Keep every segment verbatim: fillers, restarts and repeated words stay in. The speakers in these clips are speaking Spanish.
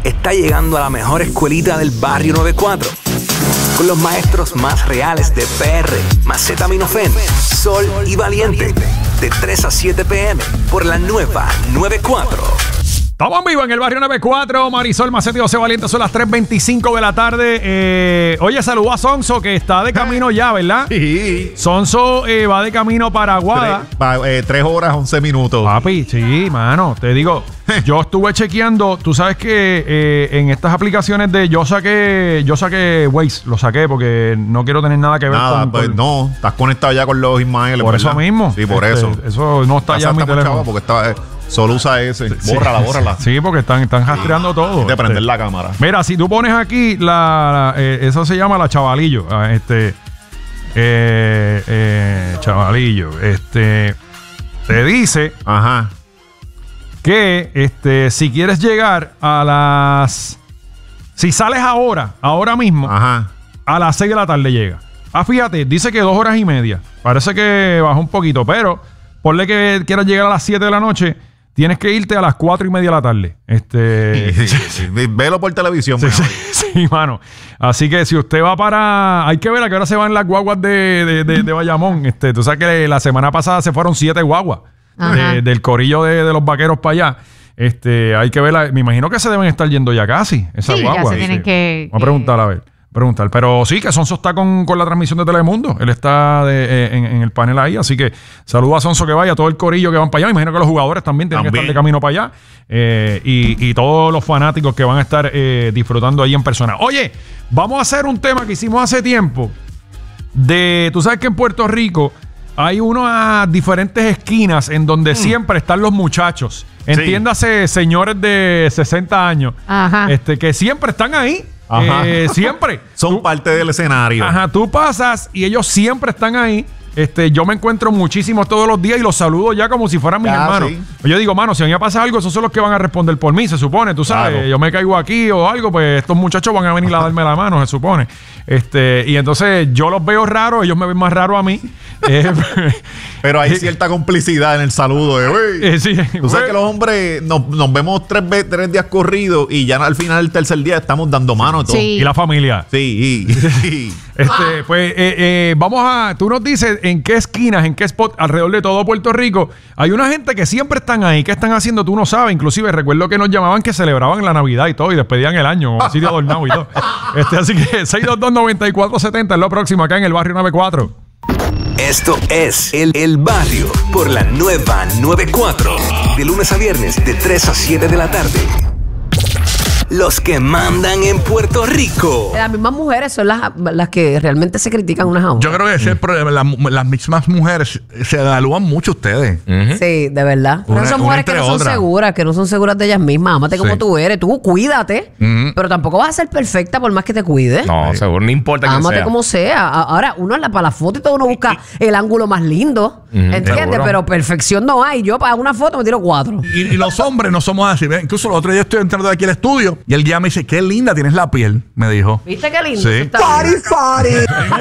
está llegando a la mejor escuelita del barrio noventa y cuatro. Con los maestros más reales de P R, Macetaminofen, Sol y Valiente. De tres a siete p m por la nueva noventa y cuatro. Estamos en vivo en el barrio noventa y cuatro. Marisol, Macete y José Valiente, son las tres veinticinco de la tarde. Eh, oye, saludó a Sonso, que está de camino ya, ¿verdad? Sí. Sonso eh, va de camino para Aguada. Tres, pa, eh, tres horas, once minutos. Papi, sí, mano. Te digo, yo estuve chequeando. Tú sabes que eh, en estas aplicaciones de yo saqué, yo saqué Waze, lo saqué porque no quiero tener nada que ver Nada, con. pues con, no, estás conectado ya con los Ismael. Por eso mismo. Sí, por este, eso. Eso no está ya en mi teléfono. Porque está, eh, solo usa ese. Sí, bórrala, bórrala. Sí, porque están, están rastreando todo. De prender este. la cámara. Mira, si tú pones aquí la, la eh, eso se llama la chavalillo. ah, Este eh, eh, chavalillo. Este te dice Ajá. que este si quieres llegar a las si sales ahora, ahora mismo, Ajá. a las seis de la tarde llega. Ah, fíjate, dice que dos horas y media. Parece que bajó un poquito, pero ponle que quieras llegar a las siete de la noche. Tienes que irte a las cuatro y media de la tarde. Este. Sí, sí, sí. Velo por televisión. Sí, sí, sí, mano. Así que si usted va para. Hay que ver a qué hora se van las guaguas de, de, de, de Bayamón. Este, tú sabes que la semana pasada se fueron siete guaguas de, del corillo de, de los vaqueros para allá. Este, hay que ver. La, me imagino que se deben estar yendo ya casi. Esas sí, guaguas. ya se tienen sí. que. Vamos a preguntar, a ver. Preguntar. Pero sí, que Sonso está con, con la transmisión de Telemundo. Él está de, eh, en, en el panel ahí. Así que saludo a Sonso que vaya, todo el corillo que van para allá. Me imagino que los jugadores también tienen También. que estar de camino para allá. Eh, y, y todos los fanáticos que van a estar eh, disfrutando ahí en persona. Oye, vamos a hacer un tema que hicimos hace tiempo. De, tú sabes que en Puerto Rico hay unas diferentes esquinas en donde mm. siempre están los muchachos. Entiéndase, sí. señores de sesenta años. Ajá. Este, que siempre están ahí. Eh, siempre. Son tú, parte del escenario. Ajá, tú pasas y ellos siempre están ahí. Este, yo me encuentro muchísimos todos los días y los saludo ya como si fueran mis ah, hermanos. Sí. Yo digo, mano, si a mí me pasa algo, esos son los que van a responder por mí, se supone, tú sabes. Claro. Yo me caigo aquí o algo, pues estos muchachos van a venir a darme la mano, se supone. Este, y entonces yo los veo raros, ellos me ven más raro a mí. eh, Pero hay cierta complicidad en el saludo de, güey. Eh, sí, tú sabes que los hombres nos, nos vemos tres, tres días corridos y ya al final del tercer día estamos dando mano. Todo. Sí. Y la familia. Sí. Y, y. Este, pues eh, eh, vamos a... Tú nos dices en qué esquinas, en qué spot alrededor de todo Puerto Rico hay una gente que siempre están ahí. ¿Qué están haciendo? Tú no sabes. Inclusive recuerdo que nos llamaban que celebraban la Navidad y todo y despedían el año con así de adornado y todo. Este, así que seis dos dos, nueve cuatro siete cero es lo próximo acá en el barrio noventa y cuatro. Esto es El, el Barrio por la nueva noventa y cuatro. De lunes a viernes de tres a siete de la tarde. Los que mandan en Puerto Rico. Las mismas mujeres son las, las que realmente se critican unas a otras. Yo creo que ese es el problema. Las, las mismas mujeres se evalúan mucho ustedes. Uh-huh. Sí, de verdad. Pero una, son mujeres que no son otra. seguras, que no son seguras de ellas mismas. Ámate sí. como tú eres. Tú cuídate, uh-huh. pero tampoco vas a ser perfecta por más que te cuides. No, sí. seguro, no importa quién sea. Ámate como sea. Ahora, uno para la foto y todo, uno busca el ángulo más lindo. Uh-huh. ¿Entiendes? Seguro. Pero perfección no hay. Yo para una foto me tiro cuatro. Y, y los hombres no somos así. Incluso el otro día estoy entrando de aquí al estudio y el guía me dice, ¿qué linda tienes la piel? Me dijo. ¿Viste qué lindo? Sí. Party, party.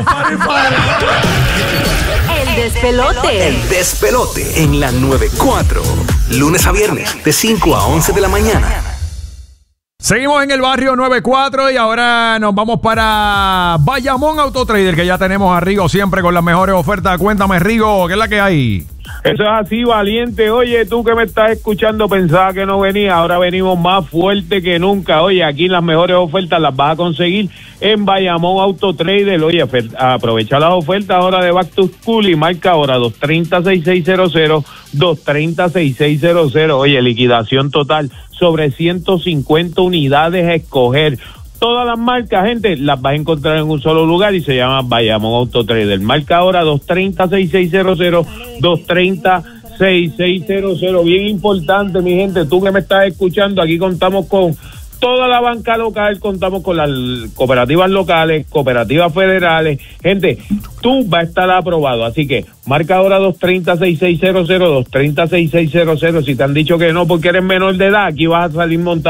El despelote. El despelote en la noventa y cuatro. Lunes a viernes de cinco a once de la mañana. Seguimos en el barrio noventa y cuatro y ahora nos vamos para Bayamón Autotrader, que ya tenemos a Rigo siempre con las mejores ofertas. Cuéntame, Rigo, ¿qué es la que hay? Eso es así, Valiente. Oye, tú que me estás escuchando pensaba que no venía, ahora venimos más fuerte que nunca. Oye, aquí las mejores ofertas las vas a conseguir en Bayamón Autotrader. Oye, aprovecha las ofertas ahora de Back to School y marca ahora dos tres cero, seis seis cero cero, dos tres cero, seis seis cero cero. Oye, liquidación total sobre ciento cincuenta unidades a escoger. Todas las marcas, gente, las vas a encontrar en un solo lugar y se llama Bayamón Autotrader. Marca ahora dos tres cero, seis seis cero cero, dos tres cero, seis seis cero cero. Bien importante, mi gente, tú que me estás escuchando, aquí contamos con toda la banca local, contamos con las cooperativas locales, cooperativas federales. Gente, tú vas a estar aprobado, así que marca ahora dos tres cero, seis seis cero cero, dos tres cero, seis seis cero cero. Si te han dicho que no porque eres menor de edad, aquí vas a salir montado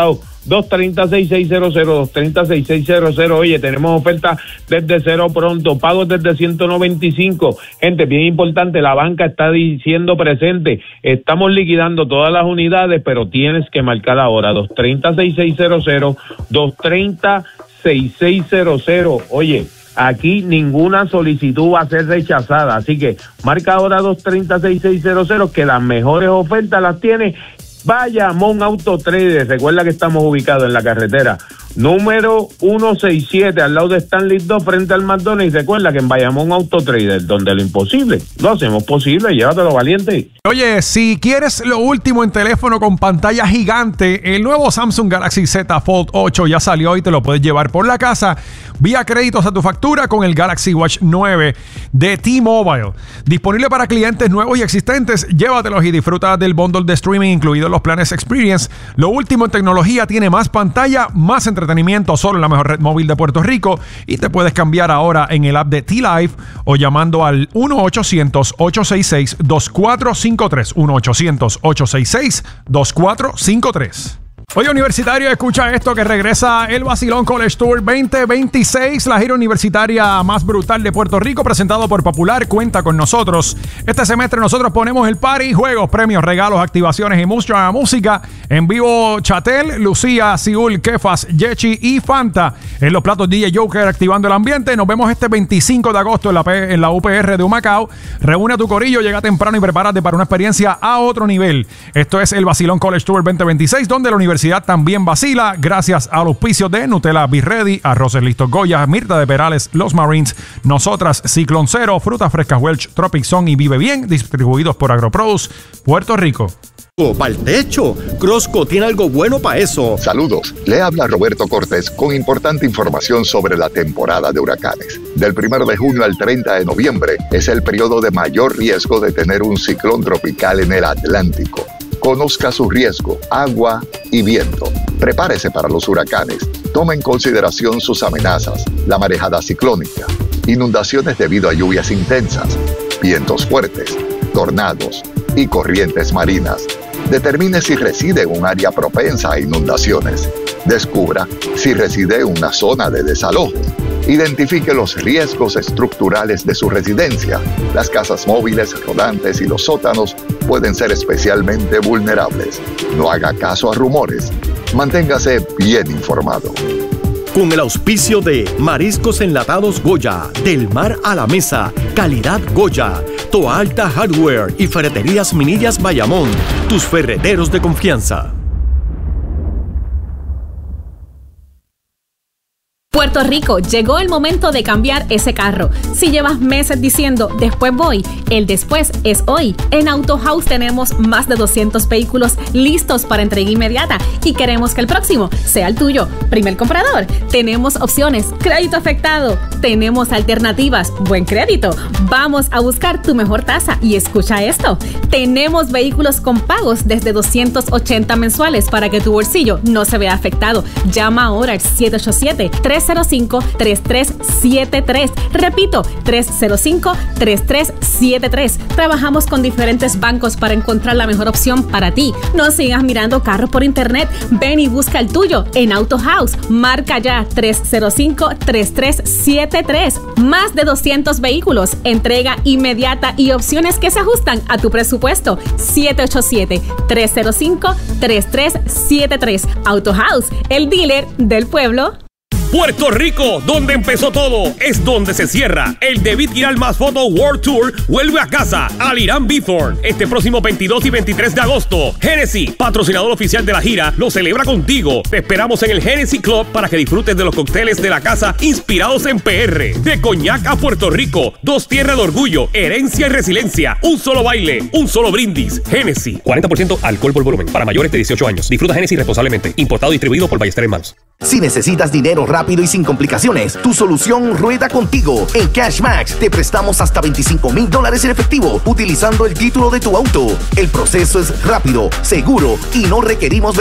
dos tres cero, seis seis cero cero, dos tres cero, seis seis cero cero. Oye, tenemos ofertas desde cero pronto, pagos desde ciento noventa y cinco. Gente, bien importante, la banca está diciendo presente, estamos liquidando todas las unidades, pero tienes que marcar ahora, dos tres cero, seis seis cero cero, dos tres cero, seis seis cero cero. Oye, aquí ninguna solicitud va a ser rechazada, así que marca ahora dos tres cero, seis seis cero cero, que las mejores ofertas las tiene Bayamón Auto Trader. Recuerda que estamos ubicados en la carretera número ciento sesenta y siete, al lado de Stanley dos, frente al McDonald's. Y recuerda que en Bayamón Auto Trader, donde lo imposible lo hacemos posible. Llévatelo, valiente. Oye, si quieres lo último en teléfono con pantalla gigante, el nuevo Samsung Galaxy Z Fold ocho ya salió y te lo puedes llevar por la casa vía créditos a tu factura con el Galaxy Watch nueve de T-Mobile. Disponible para clientes nuevos y existentes, llévatelos y disfruta del bundle de streaming incluido en los planes Experience. Lo último en tecnología, tiene más pantalla, más entretenimiento, solo en la mejor red móvil de Puerto Rico, y te puedes cambiar ahora en el app de T-Life o llamando al uno ochocientos, ocho seis seis, dos cuatro cinco tres, uno ochocientos, ocho seis seis, dos cuatro cinco tres. Oye, universitario, escucha esto, que regresa el Vacilón College Tour veinte veintiséis, la gira universitaria más brutal de Puerto Rico, presentado por Popular. Cuenta con nosotros. Este semestre nosotros ponemos el party, juegos, premios, regalos, activaciones y mucha música. En vivo, Chatel, Lucía, Siul, Kefas, Yechi y Fanta. En los platos D J Joker activando el ambiente. Nos vemos este veinticinco de agosto en la, P en la U P R de Humacao. Reúne a tu corillo, llega temprano y prepárate para una experiencia a otro nivel. Esto es el Vacilón College Tour veinte veintiséis, donde la universidad también vacila, gracias al auspicio de Nutella Be Ready, Arroces Listos Goya, Mirta de Perales, Los Marines, Nosotras, Ciclón Cero, Frutas Frescas Welch, Tropic Sun y Vive Bien, distribuidos por AgroProduce, Puerto Rico. Para el techo, Crosco tiene algo bueno para eso. Saludos, le habla Roberto Cortés con importante información sobre la temporada de huracanes. Del primero de junio al treinta de noviembre es el periodo de mayor riesgo de tener un ciclón tropical en el Atlántico. Conozca su riesgo, agua y viento. Prepárese para los huracanes. Tome en consideración sus amenazas, la marejada ciclónica, inundaciones debido a lluvias intensas, vientos fuertes, tornados y corrientes marinas. Determine si reside en un área propensa a inundaciones. Descubra si reside en una zona de desalojo. Identifique los riesgos estructurales de su residencia. Las casas móviles, rodantes y los sótanos pueden ser especialmente vulnerables. No haga caso a rumores. Manténgase bien informado. Con el auspicio de Mariscos Enlatados Goya, del mar a la mesa, calidad Goya, Toa Alta Hardware y Ferreterías Minillas Bayamón, tus ferreteros de confianza. Puerto Rico, llegó el momento de cambiar ese carro. Si llevas meses diciendo, después voy, el después es hoy. En Auto House tenemos más de doscientos vehículos listos para entrega inmediata y queremos que el próximo sea el tuyo. Primer comprador, tenemos opciones, crédito afectado, tenemos alternativas, buen crédito. Vamos a buscar tu mejor tasa y escucha esto. Tenemos vehículos con pagos desde doscientos ochenta mensuales para que tu bolsillo no se vea afectado. Llama ahora al siete ocho siete, tres cero cinco, tres tres siete tres. Repito, tres cero cinco, tres tres siete tres. Trabajamos con diferentes bancos para encontrar la mejor opción para ti. No sigas mirando carros por internet. Ven y busca el tuyo en Auto House. Marca ya tres cero cinco, tres tres siete tres. Más de doscientos vehículos, entrega inmediata y opciones que se ajustan a tu presupuesto. siete ocho siete, tres cero cinco, tres tres siete tres. Auto House, el dealer del pueblo. Puerto Rico, donde empezó todo, es donde se cierra. El David Giral Más Foto World Tour vuelve a casa al Irán Bithorn este próximo veintidós y veintitrés de agosto. Genesis, patrocinador oficial de la gira, lo celebra contigo. Te esperamos en el Genesis Club para que disfrutes de los cócteles de la casa inspirados en P R. De Coñac a Puerto Rico, dos tierras de orgullo, herencia y resiliencia, un solo baile, un solo brindis. Genesis, cuarenta por ciento alcohol por volumen, para mayores de dieciocho años. Disfruta Genesis responsablemente. Importado y distribuido por Ballester Hermanos. Si necesitas dinero rápido y sin complicaciones, tu solución rueda contigo. En CashMax te prestamos hasta veinticinco mil dólares en efectivo utilizando el título de tu auto. El proceso es rápido, seguro y no requerimos